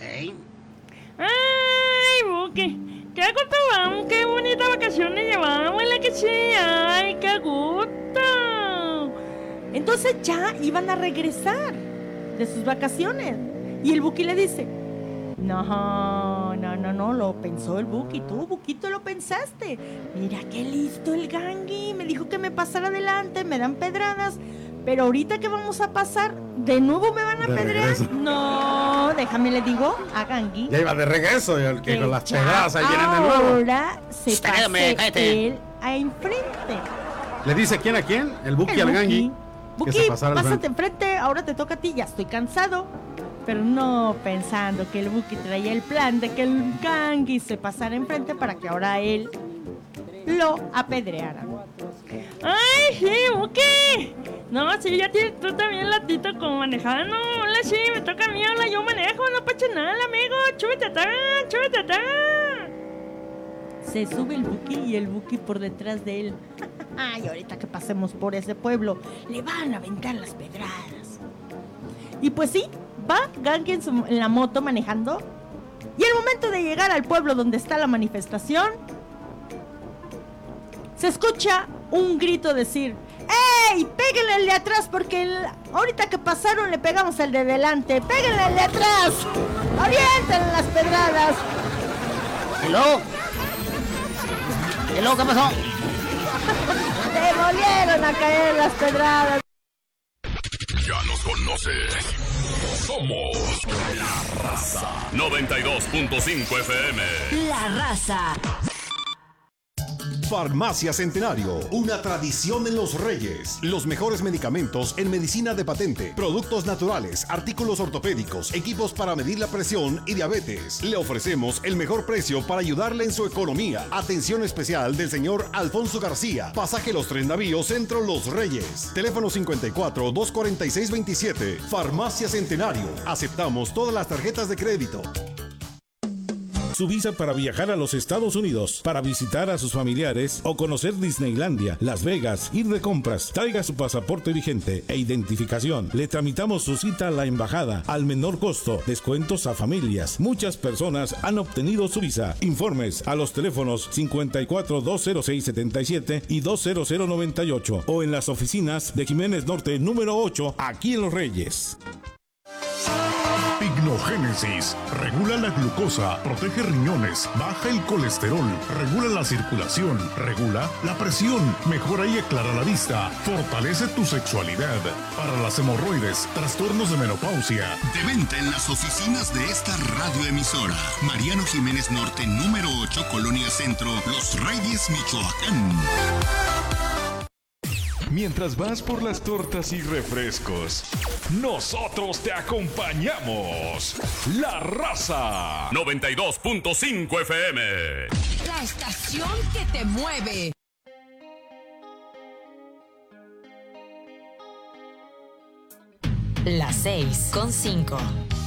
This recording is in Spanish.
¡Ay, Buki! ¡Qué gusto vamos! ¡Qué bonitas vacaciones llevamos! ¡La que sí! ¡Ay, qué gusto! Entonces ya iban a regresar de sus vacaciones. Y el Buki le dice: no, lo pensó el Buki. Tú, Buquito, lo pensaste. Mira qué listo el Gangui. Me dijo que me pasara adelante, me dan pedradas. Pero ahorita que vamos a pasar, ¿de nuevo me van a pedrear? No, déjame le digo a Gangui. Ya iba de regreso, y que con las pedradas ahí vienen de nuevo. Ahora se pase él a enfrente. ¿Le dice quién a quién? El Buki al Gangui. Buki, pásate enfrente, ahora te toca a ti, ya estoy cansado. Pero no pensando que el Buki traía el plan de que el Gangui se pasara enfrente para que ahora él lo apedreara. ¡Ay, sí, Buki! No, sí, ya tienes tú también latito como manejada. No, hola, sí, me toca a mí, hola, yo manejo, no pasa nada, amigo. Chúbete atrás. Se sube el Buki y el Buki por detrás de él. Ay, ahorita que pasemos por ese pueblo, le van a aventar las pedradas. Y pues sí, va Gangui en la moto manejando. Y al momento de llegar al pueblo donde está la manifestación, se escucha un grito decir: ¡Ey! ¡Péguenle al de atrás! Porque ahorita que pasaron le pegamos al de delante. ¡Péguenle al de atrás! ¡Aviéntenle las pedradas! ¿Hello? ¿Qué pasó? ¡Se volvieron a caer las pedradas! Ya nos conoces. Somos La Raza. 92.5 FM. La Raza. Farmacia Centenario, una tradición en Los Reyes. Los mejores medicamentos en medicina de patente, productos naturales, artículos ortopédicos, equipos para medir la presión y diabetes. Le ofrecemos el mejor precio para ayudarle en su economía. Atención especial del señor Alfonso García, pasaje Los Tres Navíos, Centro Los Reyes. Teléfono 54-246-27. Farmacia Centenario. Aceptamos todas las tarjetas de crédito. Su visa para viajar a los Estados Unidos, para visitar a sus familiares o conocer Disneylandia, Las Vegas, ir de compras. Traiga su pasaporte vigente e identificación. Le tramitamos su cita a la embajada al menor costo. Descuentos a familias. Muchas personas han obtenido su visa. Informes a los teléfonos 54-206-77 y 20098 o en las oficinas de Jiménez Norte número 8, aquí en Los Reyes. Pignogénesis. Regula la glucosa, protege riñones, baja el colesterol, regula la circulación, regula la presión, mejora y aclara la vista, fortalece tu sexualidad. Para las hemorroides, trastornos de menopausia. De venta en las oficinas de esta radioemisora. Mariano Jiménez Norte, número 8, Colonia Centro, Los Reyes, Michoacán. Mientras vas por las tortas y refrescos, nosotros te acompañamos. La Raza. 92.5 FM. La estación que te mueve. Las 6:05.